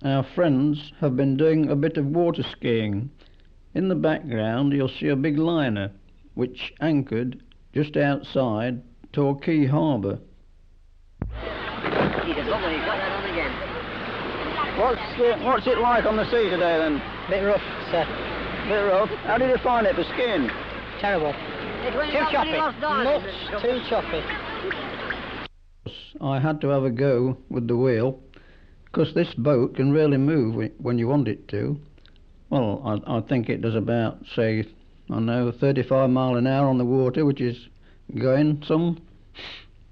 our friends have been doing a bit of water skiing. In the background you'll see a big liner which anchored just outside Torquay Harbour. What's it like on the sea today then? Bit rough, sir. Bit rough. How did you find it for skiing? Terrible. Too choppy. Nuts, too choppy. I had to have a go with the wheel because this boat can really move when you want it to. Well, I think it does about, say, 35 mile an hour on the water, which is going some.